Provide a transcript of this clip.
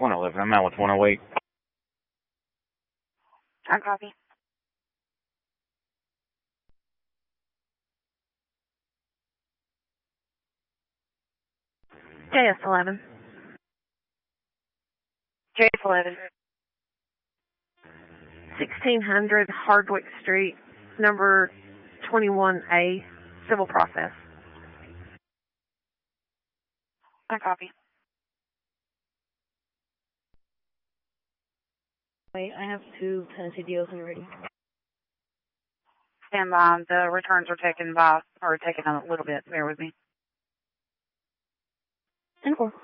111. I'm out with 108. I copy. JS11. JS11. 1600 Hardwick Street, number 21A, civil process. I copy. Wait, I have 2 Tennessee deals in ready. Stand by. The returns are taking a little bit. Bear with me. And 4.